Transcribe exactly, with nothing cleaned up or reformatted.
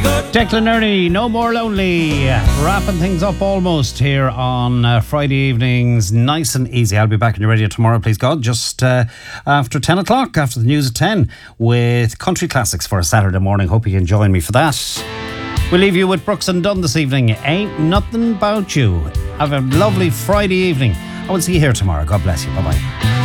Declan Ernie, No More Lonely, wrapping things up almost here on uh, Friday evenings, nice and easy. I'll be back in your radio tomorrow, please God, just uh, after ten o'clock, after the news at ten, with country classics for a Saturday morning. Hope you can join me for that. We'll leave you with Brooks and Dunn this evening. Ain't Nothing About You. Have a lovely Friday evening. I will see you here tomorrow. God bless you. Bye-bye.